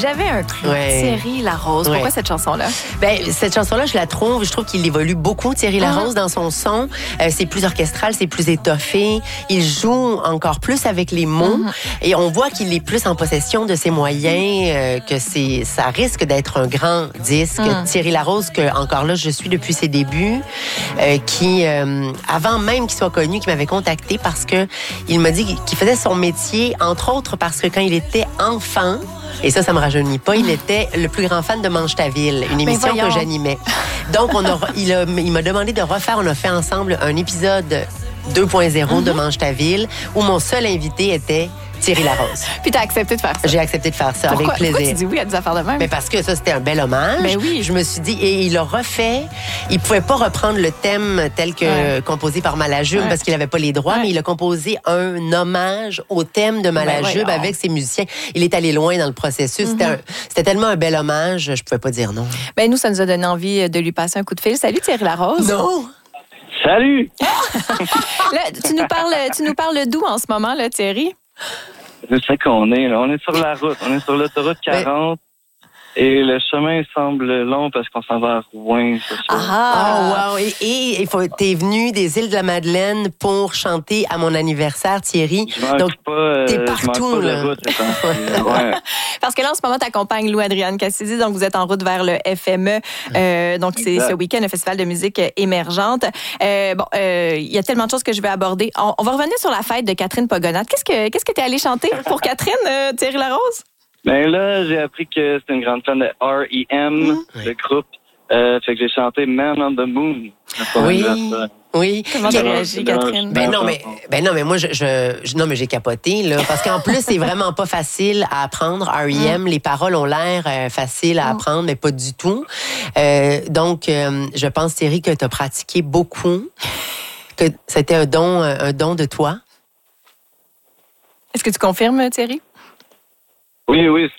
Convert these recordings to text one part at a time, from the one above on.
j'avais un clou, Thierry Larose. Pourquoi cette chanson-là? Ben, cette chanson-là, je trouve qu'il évolue beaucoup, Thierry Larose, dans son son. C'est plus orchestral, c'est plus étoffé. Il joue encore plus avec les mots. Et on voit qu'il est plus en possession de ses moyens, que ça risque d'être un grand disque. Thierry Larose, que encore là, je suis depuis ses débuts, qui, avant même qu'il soit connu, qui m'avait contacté parce que il m'a dit qu'il faisait son métier, entre autres parce que quand il était enfant, et ça me rajeunit pas, il était le plus grand fan de Mange ta ville, une émission que j'animais. Donc, il m'a demandé de refaire, on a fait ensemble un épisode 2.0 de Mange ta ville, où mon seul invité était Thierry Larose. Puis t'as accepté de faire ça? J'ai accepté de faire ça. Pourquoi? Avec plaisir. Pourquoi tu dis oui à des affaires de même? Mais parce que ça, c'était un bel hommage. Mais oui. Je me suis dit, et il l'a refait. Il pouvait pas reprendre le thème tel que composé par Malajube parce qu'il avait pas les droits, mais il a composé un hommage au thème de Malajube avec ses musiciens. Il est allé loin dans le processus. C'était tellement un bel hommage, je pouvais pas dire non. Ben nous, ça nous a donné envie de lui passer un coup de fil. Salut Thierry Larose. Non! Salut! Là, tu nous parles d'où en ce moment, là, Thierry? Je sais qu'on est, là. On est sur la route. On est sur l'autoroute 40. Et le chemin semble long parce qu'on s'en va à Rouen ce soir. Wow! Et t'es venu des îles de la Madeleine pour chanter à mon anniversaire, Thierry. Donc, t'es partout, là. Route, Parce que là, en ce moment, t'accompagnes Lou-Adriane Cassidy, donc vous êtes en route vers le FME. Donc, c'est ce week-end, le Festival de musique émergente. Il y a tellement de choses que je vais aborder. On va revenir sur la fête de Catherine Pogonat. Qu'est-ce que t'es allé chanter pour Catherine, Thierry Larose? Ben là, j'ai appris que c'était une grande fan de R.E.M., le groupe. Fait que j'ai chanté Man on the Moon. Oui. Comment t'as réagi, Catherine? Ben non, mais moi, mais j'ai capoté, là. Parce qu'en plus, c'est vraiment pas facile à apprendre. R.E.M., les paroles ont l'air faciles à apprendre, mais pas du tout. Donc, je pense, Thierry, que t'as pratiqué beaucoup, que c'était un don de toi. Est-ce que tu confirmes, Thierry? Oui. Oui.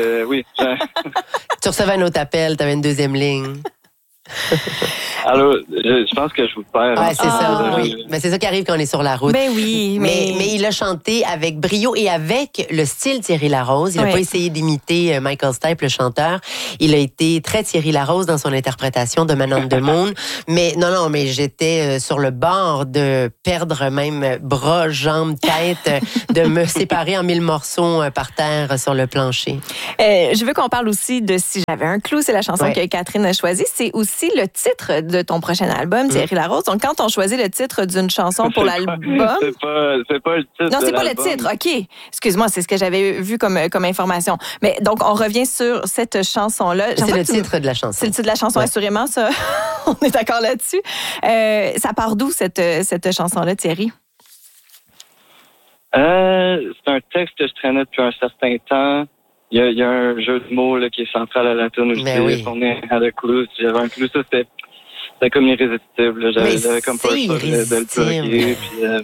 Tu recevais un autre appel, tu avais une deuxième ligne. Alors, je pense que je vous perds. Ouais, c'est ça, oui. Mais c'est ça qui arrive quand on est sur la route. Ben oui, mais il a chanté avec brio et avec le style Thierry Larose. Il n'a pas essayé d'imiter Michael Stipe, le chanteur. Il a été très Thierry Larose dans son interprétation de Man on the Moon. Mais mais j'étais sur le bord de perdre même bras, jambes, tête, de me séparer en 1000 morceaux par terre sur le plancher. Je veux qu'on parle aussi de Si j'avais un clou. C'est la chanson que Catherine a choisie. C'est aussi le titre de ton prochain album, Thierry Larose. Donc, quand on choisit le titre d'une chanson pour l'album... C'est pas le titre. Non, c'est pas le titre. OK. Excuse-moi, c'est ce que j'avais vu comme information. Mais donc, on revient sur cette chanson-là. C'est le titre de la chanson. C'est le titre de la chanson, assurément, ça. On est d'accord là-dessus. Ça part d'où, cette chanson-là, Thierry? C'est un texte que je traînais depuis un certain temps. Il y a un jeu de mots là, qui est central à la tune où on est à la clou. Si j'avais un clou, ça, c'était comme irrésistible. J'avais comme pas le choix de le plugger.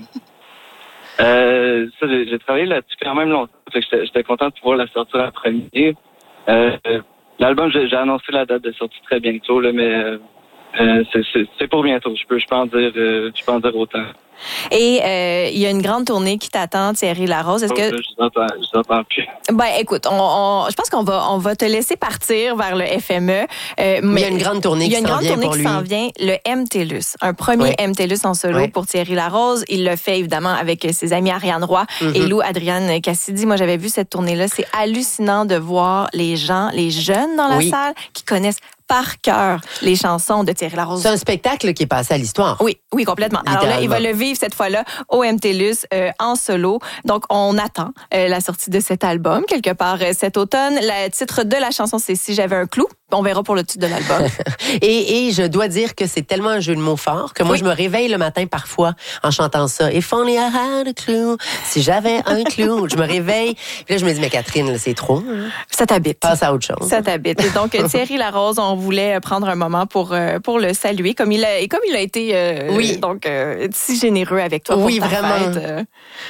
Ça, j'ai travaillé là-dessus quand même longtemps. Fait que j'étais content de pouvoir la sortir en premier. L'album, j'ai annoncé la date de sortie très bientôt, là, mais c'est pour bientôt. Je peux en dire autant. Et il y a une grande tournée qui t'attend, Thierry Larose. Est-ce que... Je n'entends plus. Ben, écoute, je pense qu'on va te laisser partir vers le FME. Mais il y a une grande tournée qui s'en vient, le MTLUS. Un premier MTLUS en solo pour Thierry Larose. Il le fait, évidemment, avec ses amis Ariane Roy et Lou-Adriane Cassidy. Moi, j'avais vu cette tournée-là. C'est hallucinant de voir les jeunes dans la salle qui connaissent par cœur les chansons de Thierry Larose. C'est un spectacle qui est passé à l'histoire. Oui, complètement. Alors là, il va le vivre cette fois-là au MTLUS en solo. Donc, on attend la sortie de cet album quelque part cet automne. Le titre de la chanson, c'est Si j'avais un clou. On verra pour le titre de l'album. et je dois dire que c'est tellement un jeu de mots fort que moi, je me réveille le matin parfois en chantant ça. If only I had a clue. Si j'avais un clou. Je me réveille. Puis là, je me dis, mais Catherine, là, c'est trop. Hein? Ça t'habite. Passe à autre chose. Ça t'habite. Et donc, Thierry Larose, on voulait prendre un moment pour le saluer, comme il a été donc si généreux avec toi pour ta vraiment. fête.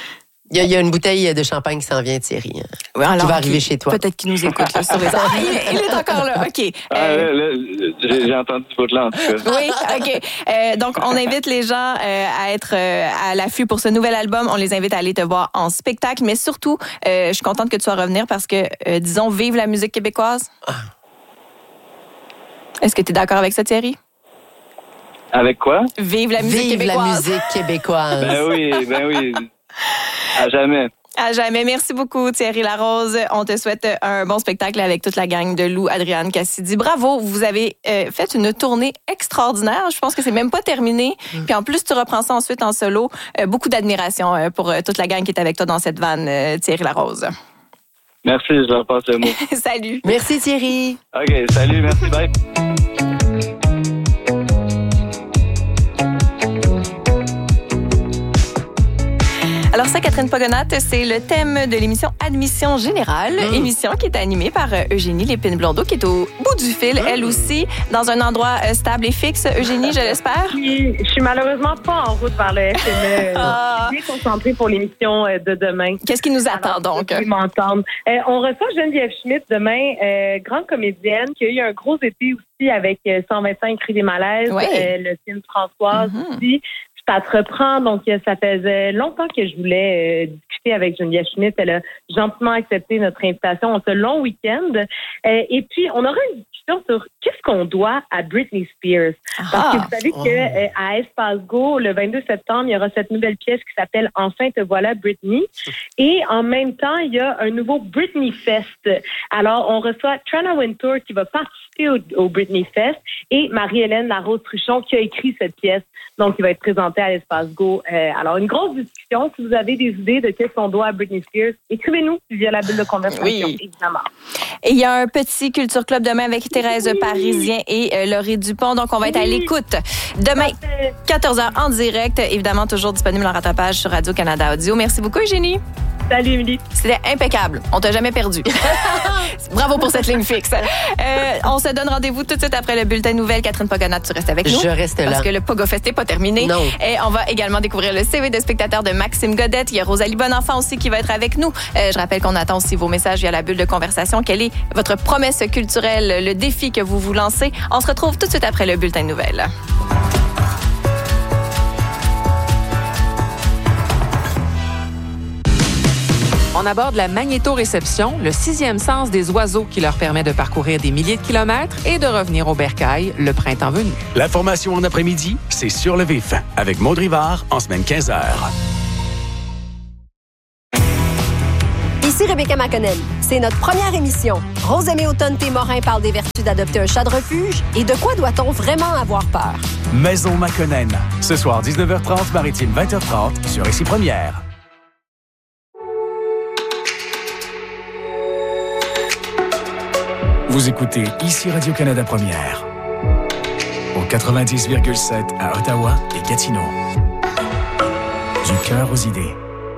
Il y a une bouteille de champagne qui s'en vient, Thierry. Oui, alors, qui va arriver chez toi. Peut-être qu'il nous écoute. Là, sur les... il est encore là. OK. J'ai entendu ce bout-là, en tout cas. Oui, OK. Donc, on invite les gens à être à l'affût pour ce nouvel album. On les invite à aller te voir en spectacle. Mais surtout, je suis contente que tu sois revenir parce que, disons, vive la musique québécoise. Est-ce que tu es d'accord avec ça, Thierry? Avec quoi? Vive la musique québécoise. Vive la musique québécoise. Ben oui. À jamais. À jamais. Merci beaucoup, Thierry Larose. On te souhaite un bon spectacle avec toute la gang de Lou, Adriane Cassidy. Bravo, vous avez fait une tournée extraordinaire. Je pense que c'est même pas terminé. Puis en plus, tu reprends ça ensuite en solo. Beaucoup d'admiration pour toute la gang qui est avec toi dans cette vanne, Thierry Larose. Merci, je leur passe le mot. Salut. Merci, Thierry. OK, salut, merci, bye. Alors ça, Catherine Pogonat, c'est le thème de l'émission Admission Générale, émission qui est animée par Eugénie Lépine-Blondeau, qui est au bout du fil, elle aussi, dans un endroit stable et fixe. Eugénie, je l'espère? Je suis malheureusement pas en route vers le FME. Je suis bien concentrée pour l'émission de demain. Qu'est-ce qui nous attend donc? Vous m'entendre. On reçoit Geneviève Schmidt demain, grande comédienne, qui a eu un gros été aussi avec 125 cris des malaises, le film Françoise aussi. Ça te reprend, donc ça faisait longtemps que je voulais discuter avec Geneviève Schmidt. Elle a gentiment accepté notre invitation en ce long week-end. Et puis, on aura une discussion sur qu'est-ce qu'on doit à Britney Spears. Parce que vous savez qu'à Espace Go, le 22 septembre, il y aura cette nouvelle pièce qui s'appelle « Enfin te voilà, Britney ». Et en même temps, il y a un nouveau Britney Fest. Alors, on reçoit Trana Wintour qui va participer au Britney Fest et Marie-Hélène Larose-Truchon qui a écrit cette pièce, donc qui va être présentée à l'Espace Go. Alors, une grosse discussion. Si vous avez des idées de qu'est-ce qu'on doit à Britney Spears, écrivez-nous via la bulle de conversation, évidemment. Et il y a un petit Culture Club demain avec Thérèse Parisien et Laurie Dupont. Donc, on va être à l'écoute. Demain, 14h en direct. Évidemment, toujours disponible en rattrapage sur Radio-Canada Audio. Merci beaucoup, Eugénie. Salut, Émilie. C'était impeccable. On t'a jamais perdu. Bravo pour cette ligne fixe. On se donne rendez-vous tout de suite après le bulletin nouvelle. Catherine Pogonat, tu restes avec nous? Je reste là. Parce que le PogoFest n'est pas terminé. Non. Et on va également découvrir le CV de spectateur de Maxime Godette. Il y a Rosalie Bonenfant aussi qui va être avec nous. Je rappelle qu'on attend aussi vos messages via la bulle de conversation. Quelle est votre promesse culturelle, le défi que vous vous lancez? On se retrouve tout de suite après le bulletin nouvelle. On aborde la magnétoréception, le 6e sens des oiseaux qui leur permet de parcourir des milliers de kilomètres et de revenir au bercail le printemps venu. L'information en après-midi, c'est Sur le vif avec Maud Rivard en semaine 15h. Ici Rebecca McConnell. C'est notre première émission. Rosemée Automne-Témorin parle des vertus d'adopter un chat de refuge et de quoi doit-on vraiment avoir peur. Maison McConnell. Ce soir, 19h30, Maritime 20h30 sur Ici Première. Vous écoutez Ici Radio-Canada Première. Au 90,7 à Ottawa et Gatineau. Du cœur aux idées.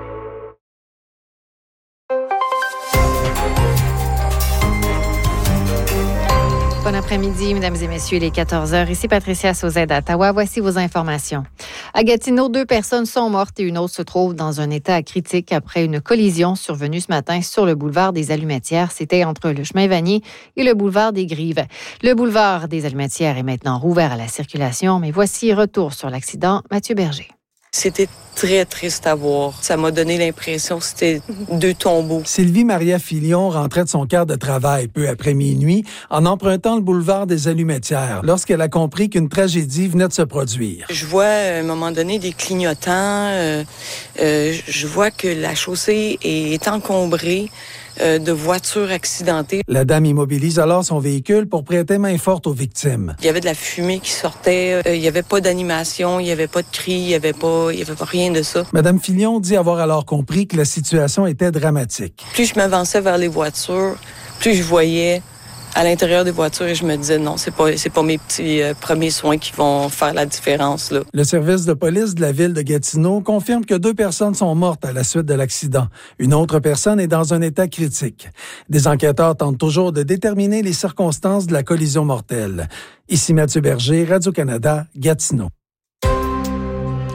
Bon après-midi, mesdames et messieurs, il est 14h. Ici Patricia Sauzet d'Ottawa. Voici vos informations. À Gatineau, 2 personnes sont mortes et une autre se trouve dans un état critique après une collision survenue ce matin sur le boulevard des Allumetières. C'était entre le chemin Vanier et le boulevard des Grives. Le boulevard des Allumetières est maintenant rouvert à la circulation, mais voici retour sur l'accident. Mathieu Berger. C'était très triste à voir. Ça m'a donné l'impression que c'était 2 tombeaux. Sylvie Maria Filion rentrait de son quart de travail peu après minuit en empruntant le boulevard des Allumetières lorsqu'elle a compris qu'une tragédie venait de se produire. Je vois à un moment donné des clignotants. Je vois que la chaussée est encombrée de voitures accidentées. La dame immobilise alors son véhicule pour prêter main forte aux victimes. Il y avait de la fumée qui sortait, il n'y avait pas d'animation, il n'y avait pas de cris, il n'y avait pas rien de ça. Madame Filion dit avoir alors compris que la situation était dramatique. Plus je m'avançais vers les voitures, plus je voyais à l'intérieur des voitures et je me disais non, c'est pas mes petits premiers soins qui vont faire la différence là. Le service de police de la ville de Gatineau confirme que 2 personnes sont mortes à la suite de l'accident. Une autre personne est dans un état critique. Des enquêteurs tentent toujours de déterminer les circonstances de la collision mortelle. Ici Mathieu Berger, Radio-Canada, Gatineau.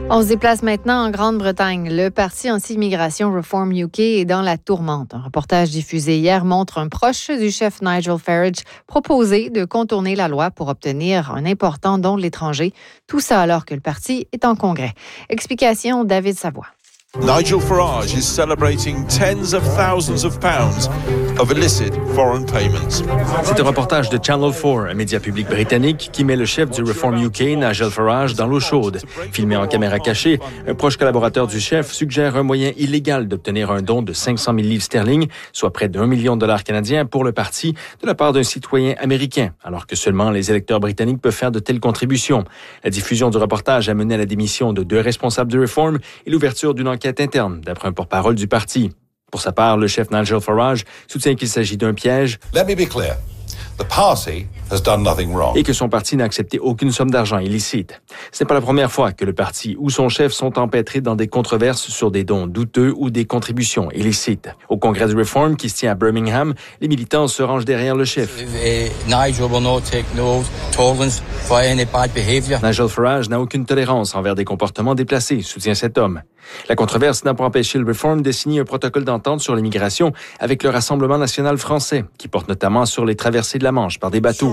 On se déplace maintenant en Grande-Bretagne. Le parti anti-immigration Reform UK est dans la tourmente. Un reportage diffusé hier montre un proche du chef Nigel Farage proposer de contourner la loi pour obtenir un important don de l'étranger. Tout ça alors que le parti est en congrès. Explication, David Savoie. Nigel Farage is celebrating tens of thousands of pounds of illicit foreign payments. C'est un reportage de Channel 4, un média public britannique qui met le chef du Reform UK, Nigel Farage, dans l'eau chaude. Filmé en caméra cachée, un proche collaborateur du chef suggère un moyen illégal d'obtenir un don de 500 000 livres sterling, soit près d'$1 million canadiens pour le parti, de la part d'un citoyen américain, alors que seulement les électeurs britanniques peuvent faire de telles contributions. La diffusion du reportage a mené à la démission de 2 responsables du Reform et l'ouverture d'une enquête interne, d'après un porte-parole du parti. Pour sa part, le chef Nigel Farage soutient qu'il s'agit d'un piège. Let me be clear. The party has done nothing wrong. Et que son parti n'a accepté aucune somme d'argent illicite. Ce n'est pas la première fois que le parti ou son chef sont empêtrés dans des controverses sur des dons douteux ou des contributions illicites. Au congrès du Reform, qui se tient à Birmingham, les militants se rangent derrière le chef. Nigel will not take no tolerance for any bad behavior. Nigel Farage n'a aucune tolérance envers des comportements déplacés, soutient cet homme. La controverse n'a pas empêché le Reform de signer un protocole d'entente sur l'immigration avec le Rassemblement national français, qui porte notamment sur les traversées de la Manche par des bateaux.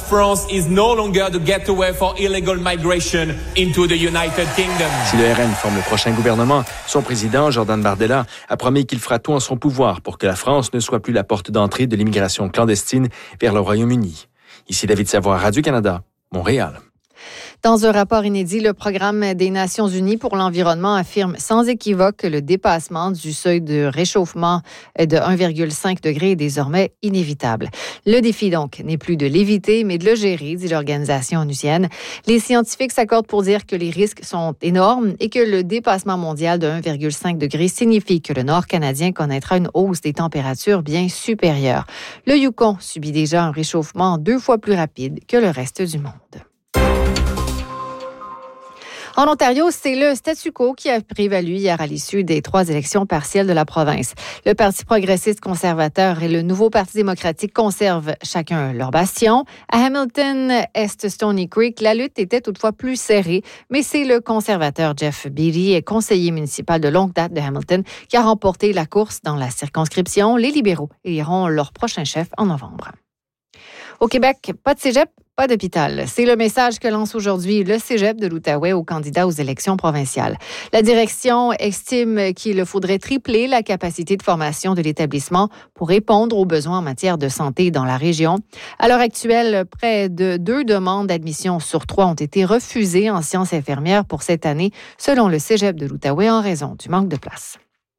Si le RN forme le prochain gouvernement, son président, Jordan Bardella, a promis qu'il fera tout en son pouvoir pour que la France ne soit plus la porte d'entrée de l'immigration clandestine vers le Royaume-Uni. Ici David Savoie, Radio-Canada, Montréal. Dans un rapport inédit, le Programme des Nations unies pour l'environnement affirme sans équivoque que le dépassement du seuil de réchauffement de 1,5 degré est désormais inévitable. Le défi, donc, n'est plus de l'éviter, mais de le gérer, dit l'organisation onusienne. Les scientifiques s'accordent pour dire que les risques sont énormes et que le dépassement mondial de 1,5 degré signifie que le nord canadien connaîtra une hausse des températures bien supérieure. Le Yukon subit déjà un réchauffement 2 fois plus rapide que le reste du monde. En Ontario, c'est le statu quo qui a prévalu hier à l'issue des 3 élections partielles de la province. Le Parti progressiste conservateur et le Nouveau Parti démocratique conservent chacun leur bastion. À Hamilton, Est-Stony Creek, la lutte était toutefois plus serrée, mais c'est le conservateur Jeff Beattie, conseiller municipal de longue date de Hamilton, qui a remporté la course dans la circonscription. Les libéraux éliront leur prochain chef en novembre. Au Québec, pas de cégep, pas d'hôpital. C'est le message que lance aujourd'hui le cégep de l'Outaouais aux candidats aux élections provinciales. La direction estime qu'il faudrait tripler la capacité de formation de l'établissement pour répondre aux besoins en matière de santé dans la région. À l'heure actuelle, près de 2 demandes d'admission sur 3 ont été refusées en sciences infirmières pour cette année, selon le cégep de l'Outaouais, en raison du manque de place.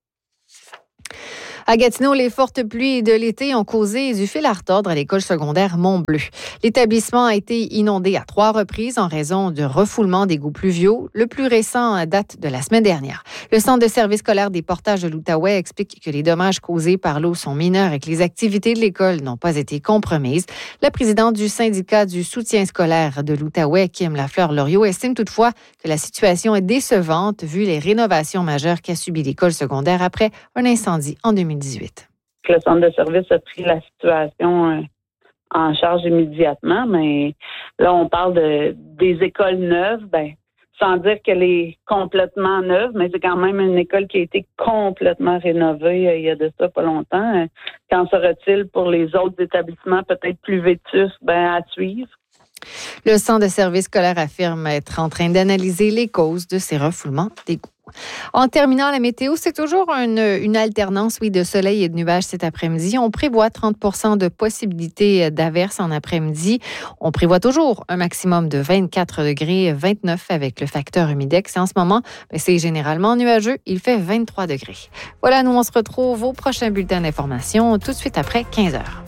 À Gatineau, les fortes pluies de l'été ont causé du fil à retordre à l'école secondaire Mont-Bleu. L'établissement a été inondé à 3 reprises en raison de refoulement d'égouts pluviaux. Le plus récent date de la semaine dernière. Le Centre de service scolaire des portages de l'Outaouais explique que les dommages causés par l'eau sont mineurs et que les activités de l'école n'ont pas été compromises. La présidente du syndicat du soutien scolaire de l'Outaouais, Kim Lafleur-Loriot, estime toutefois que la situation est décevante vu les rénovations majeures qu'a subi l'école secondaire après un incendie en 2018. Le centre de service a pris la situation en charge immédiatement, mais là, on parle des écoles neuves, sans dire qu'elle est complètement neuve, mais c'est quand même une école qui a été complètement rénovée il y a de ça pas longtemps. Qu'en sera-t-il pour les autres établissements peut-être plus vétustes, à suivre? Le Centre de service scolaire affirme être en train d'analyser les causes de ces refoulements d'égouts. En terminant la météo, c'est toujours une alternance, de soleil et de nuages cet après-midi. On prévoit 30 % de possibilités d'averses en après-midi. On prévoit toujours un maximum de 24 degrés, 29 avec le facteur humidex. Et en ce moment, c'est généralement nuageux. Il fait 23 degrés. Voilà, nous, on se retrouve au prochain bulletin d'information tout de suite après 15 heures.